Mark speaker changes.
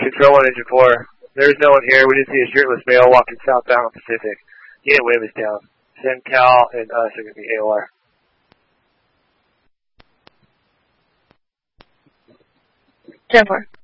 Speaker 1: Control 1, Engine 4. There's no one here. We did see a shirtless male walking southbound Pacific. Unit wave is down. Send Cal and us are going to be AOR.
Speaker 2: 10-4.